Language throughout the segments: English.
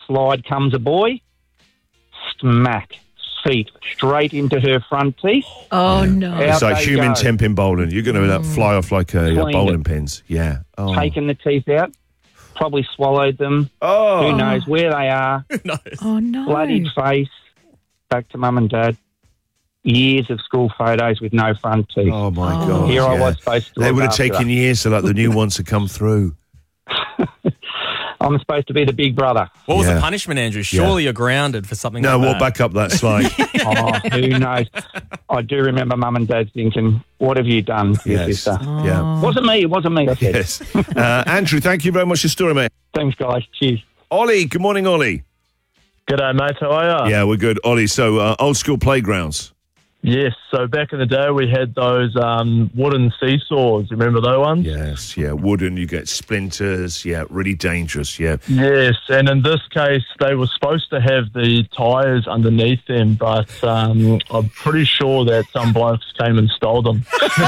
slide comes a boy, smack, feet straight into her front teeth. Oh, no. It's like human go. temping bowling. You're going to fly off like Cleaned bowling it. pins. Yeah. Oh. Taken the teeth out, probably swallowed them. Oh. Who knows where they are? Oh, no. Bloodied face. Back to mum and dad. Years of school photos with no front teeth. Oh, my God. Here I yeah. was supposed to They look would have after taken her. years to let the new ones to come through. I'm supposed to be the big brother. What was Yeah. the punishment, Andrew? Surely you're grounded for something No, like we'll that. back up that slide. Oh, who knows? I do remember mum and dad thinking, what have you done to your Yes. sister? Yeah. Wasn't me, I said. Yes. Andrew, thank you very much for your story, mate. Thanks, guys. Cheers. Ollie, good morning, Ollie. G'day, mate. How are you? Yeah, we're good. Ollie, so old school playgrounds. Yes. So back in the day, we had those wooden seesaws. You remember those ones? Yes, yeah, wooden, you get splinters, yeah, really dangerous, yeah. Yes. And in this case, they were supposed to have the tyres underneath them, but I'm pretty sure that some blokes came and stole them.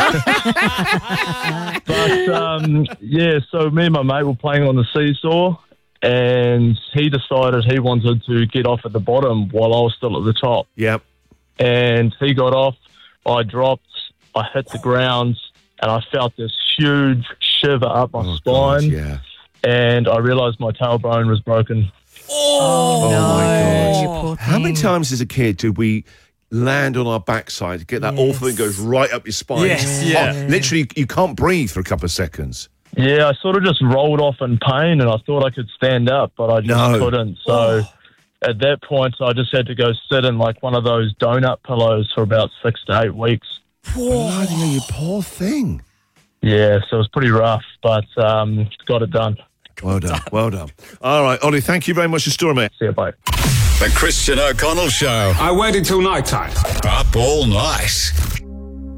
But, yeah, so me and my mate were playing on the seesaw, and he decided he wanted to get off at the bottom while I was still at the top. Yep. And he got off, I dropped, I hit the ground, and I felt this huge shiver up my spine, God, yeah. and I realised my tailbone was broken. Oh, no. my You God. poor How many thing. times as a kid did we land on our backside, get that awful thing goes right up your spine? Yes, yeah. Oh, literally, you can't breathe for a couple of seconds. Yeah, I sort of just rolled off in pain, and I thought I could stand up, but I just couldn't. So at that point, I just had to go sit in like one of those donut pillows for about 6 to 8 weeks. Bloody hell, you poor thing. Yeah, so it was pretty rough, but got it done. Well done, well done. All right, Ollie, thank you very much for your story, mate. See you, bye. The Christian O'Connell Show. I waited till night time. Up all night.